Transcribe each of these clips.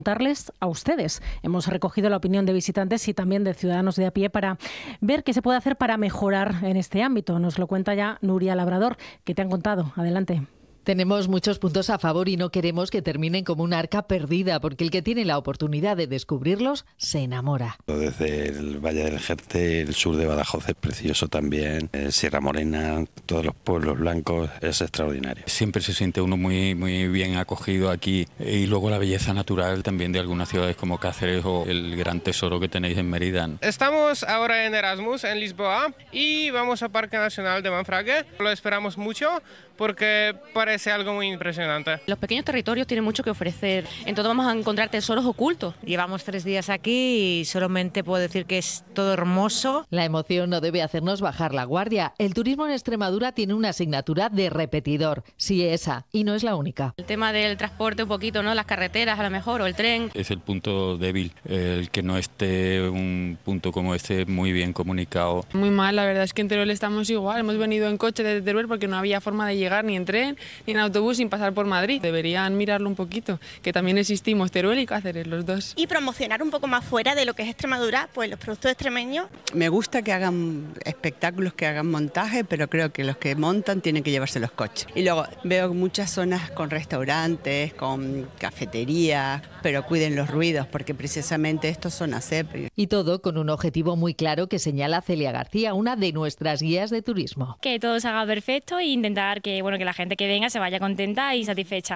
Preguntarles a ustedes. Hemos recogido la opinión de visitantes y también de ciudadanos de a pie para ver qué se puede hacer para mejorar en este ámbito. Nos lo cuenta ya Nuria Labrador. ¿Qué te han contado? Adelante. Tenemos muchos puntos a favor y no queremos que terminen como una arca perdida, porque el que tiene la oportunidad de descubrirlos se enamora. Desde el Valle del Jerte, el sur de Badajoz es precioso también, Sierra Morena, todos los pueblos blancos, es extraordinario. Siempre se siente uno muy bien acogido aquí, y luego la belleza natural también de algunas ciudades como Cáceres o el gran tesoro que tenéis en Mérida. Estamos ahora en Erasmus, en Lisboa, y vamos al Parque Nacional de Manfragüe. Lo esperamos mucho porque parece algo muy impresionante. Los pequeños territorios tienen mucho que ofrecer, entonces vamos a encontrar tesoros ocultos. Llevamos 3 días aquí y solamente puedo decir que es todo hermoso. La emoción no debe hacernos bajar la guardia. El turismo en Extremadura tiene una asignatura de repetidor, sí esa, y no es la única. El tema del transporte un poquito, ¿no? Las carreteras a lo mejor, o el tren. Es el punto débil, el que no esté un punto como este muy bien comunicado. Muy mal, la verdad es que en Teruel estamos igual. Hemos venido en coche desde Teruel porque no había forma de llegar ni en tren ni en autobús sin pasar por Madrid. Deberían mirarlo un poquito, que también existimos Teruel y Cáceres, los dos. Y promocionar un poco más fuera de lo que es Extremadura, pues los productos extremeños. Me gusta que hagan espectáculos, que hagan montaje, pero creo que los que montan tienen que llevarse los coches. Y luego veo muchas zonas con restaurantes, con cafeterías, pero cuiden los ruidos porque precisamente estos son ASEP. Y todo con un objetivo muy claro que señala Celia García, una de nuestras guías de turismo. Que todo se haga perfecto e intentar que la gente que venga se vaya contenta y satisfecha.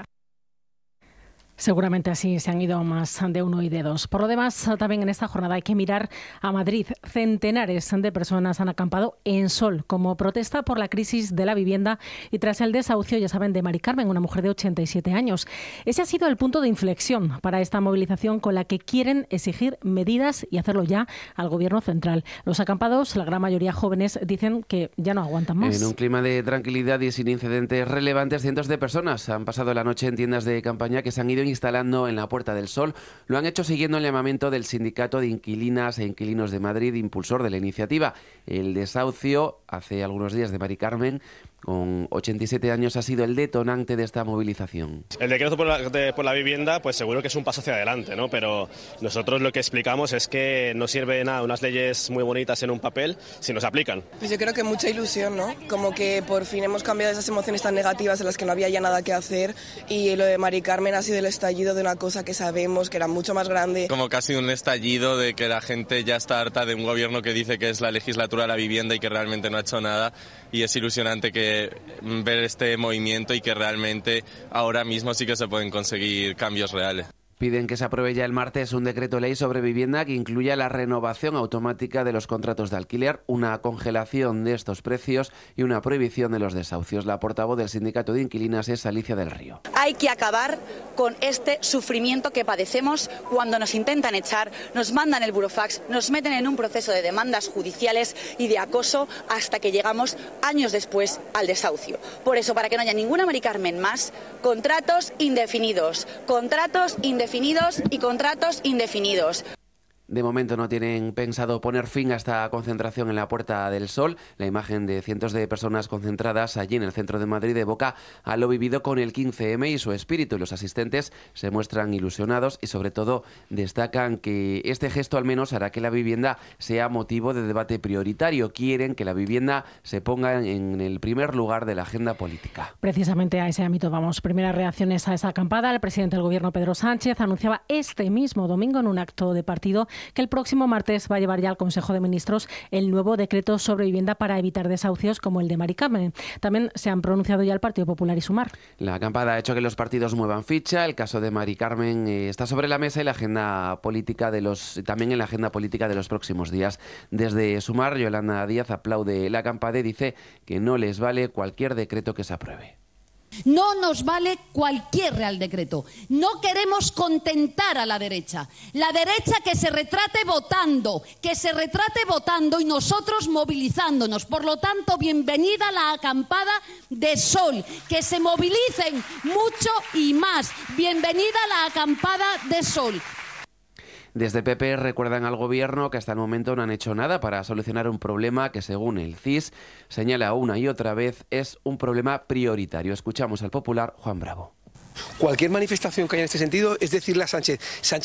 Seguramente así se han ido más de uno y de dos. Por lo demás, también en esta jornada hay que mirar a Madrid. Centenares de personas han acampado en Sol como protesta por la crisis de la vivienda y tras el desahucio, ya saben, de Mari Carmen, una mujer de 87 años. Ese ha sido el punto de inflexión para esta movilización con la que quieren exigir medidas y hacerlo ya al Gobierno central. Los acampados, la gran mayoría jóvenes, dicen que ya no aguantan más. En un clima de tranquilidad y sin incidentes relevantes, cientos de personas han pasado la noche en tiendas de campaña que se han ido instalando en la Puerta del Sol. Lo han hecho siguiendo el llamamiento del Sindicato de Inquilinas e Inquilinos de Madrid, impulsor de la iniciativa. El desahucio hace algunos días de Mari Carmen, con 87 años, ha sido el detonante de esta movilización. El decreto por la vivienda, pues seguro que es un paso hacia adelante, ¿no? Pero nosotros lo que explicamos es que no sirve de nada unas leyes muy bonitas en un papel si no se aplican. Pues yo creo que mucha ilusión, ¿no? Como que por fin hemos cambiado esas emociones tan negativas en las que no había ya nada que hacer, y lo de Mari Carmen ha sido el estallido de una cosa que sabemos que era mucho más grande. Como casi un estallido de que la gente ya está harta de un gobierno que dice que es la legislatura de la vivienda y que realmente no ha hecho nada, y es ilusionante ver este movimiento y que realmente ahora mismo sí que se pueden conseguir cambios reales. Piden que se apruebe ya el martes un decreto ley sobre vivienda que incluya la renovación automática de los contratos de alquiler, una congelación de estos precios y una prohibición de los desahucios. La portavoz del Sindicato de Inquilinas es Alicia del Río. Hay que acabar con este sufrimiento que padecemos cuando nos intentan echar, nos mandan el burofax, nos meten en un proceso de demandas judiciales y de acoso hasta que llegamos años después al desahucio. Por eso, para que no haya ninguna Mari Carmen más, contratos indefinidos y contratos indefinidos. De momento no tienen pensado poner fin a esta concentración en la Puerta del Sol. La imagen de cientos de personas concentradas allí en el centro de Madrid evoca a lo vivido con el 15M y su espíritu. Los asistentes se muestran ilusionados y sobre todo destacan que este gesto al menos hará que la vivienda sea motivo de debate prioritario. Quieren que la vivienda se ponga en el primer lugar de la agenda política. Precisamente a ese ámbito vamos. Primeras reacciones a esa acampada. El presidente del Gobierno, Pedro Sánchez, anunciaba este mismo domingo en un acto de partido que el próximo martes va a llevar ya al Consejo de Ministros el nuevo decreto sobre vivienda para evitar desahucios como el de Mari Carmen. También se han pronunciado ya el Partido Popular y Sumar. La acampada ha hecho que los partidos muevan ficha. El caso de Mari Carmen está sobre la mesa y también en la agenda política de los próximos días. Desde Sumar, Yolanda Díaz aplaude la acampada y dice que no les vale cualquier decreto que se apruebe. No nos vale cualquier Real Decreto. No queremos contentar a la derecha. La derecha que se retrate votando y nosotros movilizándonos. Por lo tanto, bienvenida a la acampada de Sol. Que se movilicen mucho y más. Bienvenida a la acampada de Sol. Desde PP recuerdan al Gobierno que hasta el momento no han hecho nada para solucionar un problema que, según el CIS, señala una y otra vez, es un problema prioritario. Escuchamos al popular Juan Bravo. Cualquier manifestación que haya en este sentido es decirle a Sánchez